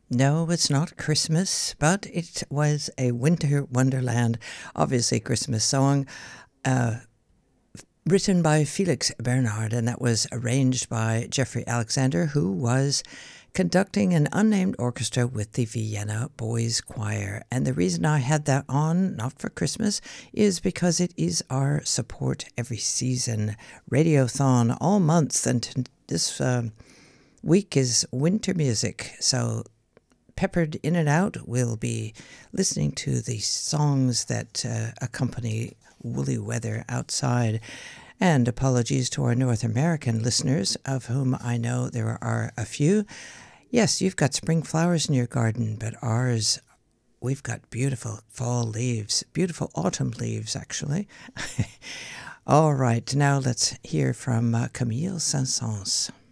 No, it's not Christmas, but it was a winter wonderland, obviously Christmas song, uh, written by Felix Bernard, and that was arranged by Jeffrey Alexander, who was conducting an unnamed orchestra with the Vienna Boys Choir. And the reason I had that on, not for Christmas, is because it is our support every season radiothon all month, and this week is winter music, so peppered in and out, we'll be listening to the songs that accompany woolly weather outside. And apologies to our North American listeners, of whom I know there are a few. Yes, you've got spring flowers in your garden, but ours, we've got beautiful fall leaves, beautiful autumn leaves, actually. All right, now let's hear from Camille Saint-Saëns.